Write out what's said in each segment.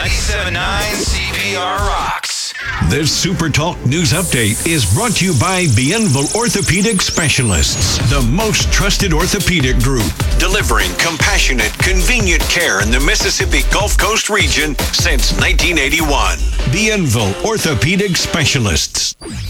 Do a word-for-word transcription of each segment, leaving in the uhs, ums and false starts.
ninety-seven point nine C P R Rocks. This Super Talk News Update is brought to you by Bienville Orthopedic Specialists, the most trusted orthopedic group, delivering compassionate, convenient care in the Mississippi Gulf Coast region since nineteen eighty-one. Bienville Orthopedic Specialists.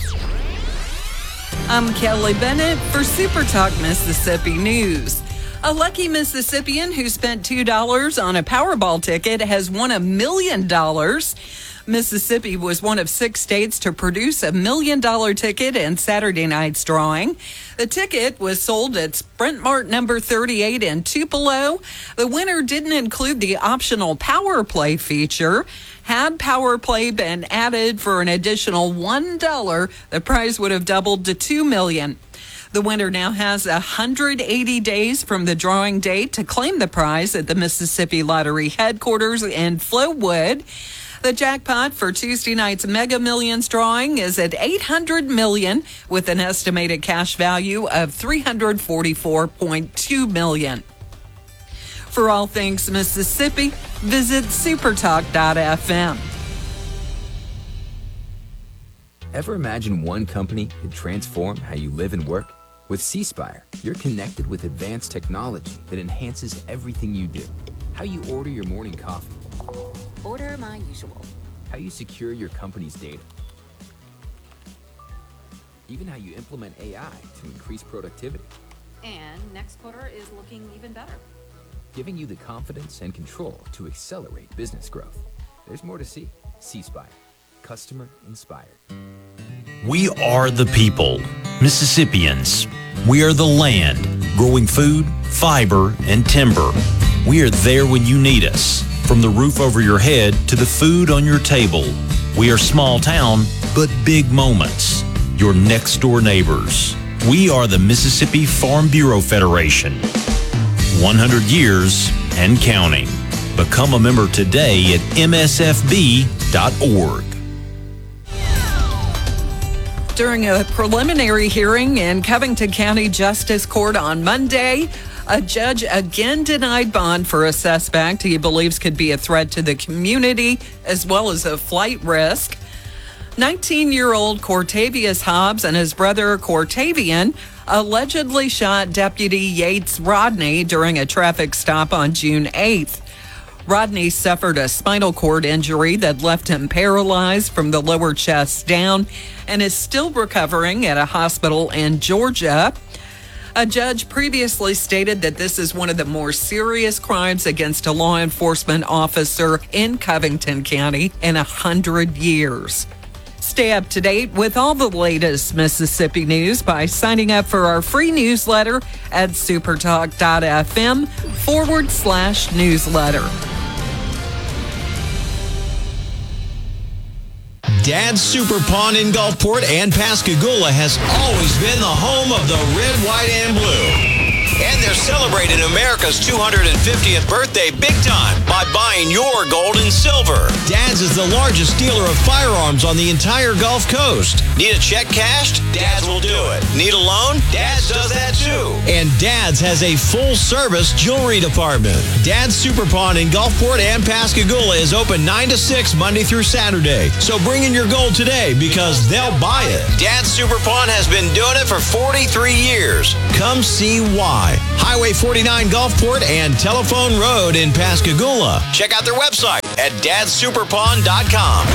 I'm Kelly Bennett for Super Talk Mississippi News. A lucky Mississippian who spent two dollars on a Powerball ticket has won a million dollars. Mississippi was one of six states to produce a million-dollar ticket in Saturday night's drawing. The ticket was sold at Sprint Mart number thirty-eight in Tupelo. The winner didn't include the optional Power Play feature. Had Power Play been added for an additional one dollar, the prize would have doubled to two million dollars. The winner now has one hundred eighty days from the drawing date to claim the prize at the Mississippi Lottery headquarters in Flowood. The jackpot for Tuesday night's Mega Millions drawing is at eight hundred million dollars with an estimated cash value of three hundred forty-four point two million dollars. For all things Mississippi, visit supertalk dot f m. Ever imagine one company could transform how you live and work? With C Spire, you're connected with advanced technology that enhances everything you do. How you order your morning coffee. Order my usual. How you secure your company's data. Even how you implement A I to increase productivity. And next quarter is looking even better. Giving you the confidence and control to accelerate business growth. There's more to see. C Spire. Customer inspired. We are the people, Mississippians. We are the land, growing food, fiber, and timber. We are there when you need us, from the roof over your head to the food on your table. We are small town, but big moments. Your next door neighbors. We are the Mississippi Farm Bureau Federation. one hundred years and counting. Become a member today at m s f b dot org. During a preliminary hearing in Covington County Justice Court on Monday, a judge again denied bond for a suspect he believes could be a threat to the community as well as a flight risk. nineteen-year-old Cortavius Hobbs and his brother Cortavian allegedly shot Deputy Yates Rodney during a traffic stop on June eighth. Rodney suffered a spinal cord injury that left him paralyzed from the lower chest down and is still recovering at a hospital in Georgia. A judge previously stated that this is one of the more serious crimes against a law enforcement officer in Covington County in a hundred years. Stay up to date with all the latest Mississippi news by signing up for our free newsletter at supertalk dot f m forward slash newsletter. Dad's Super Pawn in Gulfport and Pascagoula has always been the home of the red, white, and blue. And they're celebrating America's two hundred fiftieth birthday big time by buying your gold and silver. Dad's is the largest dealer of firearms on the entire Gulf Coast. Need a check cashed? Dad's will do it. Need a loan? Dad's does that too. And Dad's has a full-service jewelry department. Dad's Super Pawn in Gulfport and Pascagoula is open nine to six Monday through Saturday. So bring in your gold today because they'll buy it. Dad's Super Pawn has been doing it for forty-three years. Come see why. Highway forty-nine Gulfport and Telephone Road in Pascagoula. Check out their website at dads super pawn dot com.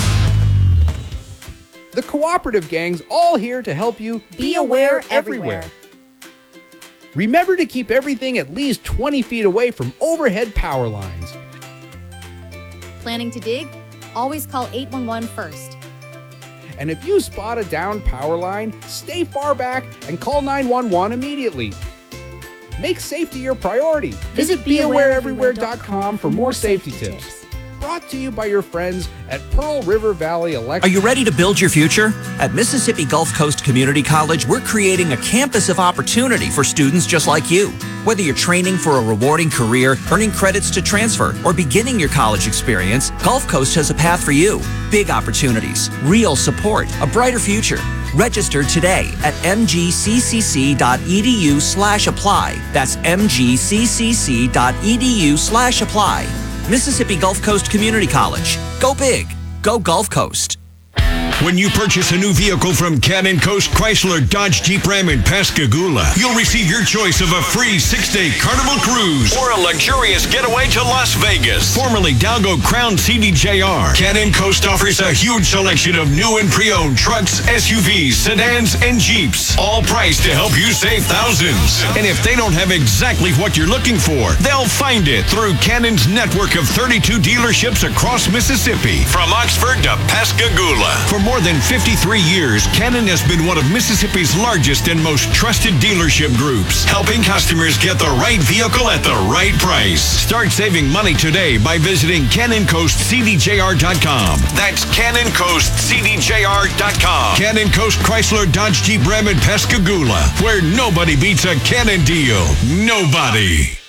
The cooperative gang's all here to help you be aware everywhere. Remember to keep everything at least twenty feet away from overhead power lines. Planning to dig? Always call eight one one first. And if you spot a downed power line, stay far back and call nine one one immediately. Make safety your priority. Visit be aware everywhere dot com for more safety tips. Brought to you by your friends at Pearl River Valley Electric. Are you ready to build your future? At Mississippi Gulf Coast Community College, we're creating a campus of opportunity for students just like you. Whether you're training for a rewarding career, earning credits to transfer, or beginning your college experience, Gulf Coast has a path for you. Big opportunities, real support, a brighter future. Register today at m g c c c dot e d u slash apply. That's m g c c c dot e d u slash apply. Mississippi Gulf Coast Community College. Go big. Go Gulf Coast. When you purchase a new vehicle from Cannon Coast Chrysler Dodge Jeep Ram in Pascagoula, you'll receive your choice of a free six-day Carnival cruise Or a luxurious getaway to Las Vegas. formerly Dalgo Crown C D J R. Cannon Coast offers a huge selection of new and pre-owned trucks, S U Vs, sedans, and Jeeps, all priced to help you save thousands. And if they don't have exactly what you're looking for, they'll find it through Cannon's network of thirty-two dealerships across Mississippi. From Oxford to Pascagoula. For more than fifty-three years, Cannon has been one of Mississippi's largest and most trusted dealership groups, helping customers get the right vehicle at the right price. Start saving money today by visiting Cannon Coast C D J R dot com. That's Cannon Coast C D J R dot com. Cannon Coast Chrysler Dodge Jeep Ram in Pascagoula, where nobody beats a Cannon deal. Nobody.